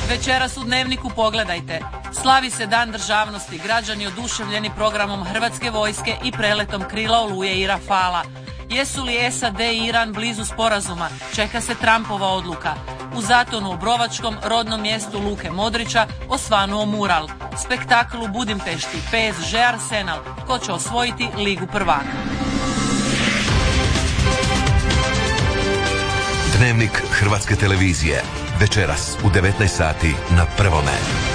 Večeras u Dnevniku pogledajte. Slavi se Dan državnosti, građani oduševljeni programom Hrvatske vojske i preletom krila Oluje i Rafala. Jesu li SAD i Iran blizu sporazuma? Čeka se Trumpova odluka. U Zatonu Obrovačkom, rodnom mjestu Luke Modrića, osvanuo mural. Spektakl u Budimpešti, PSG Arsenal, ko će osvojiti Ligu prvaka. Dnevnik Hrvatske televizije. Večeras u 19 sati na Prvome.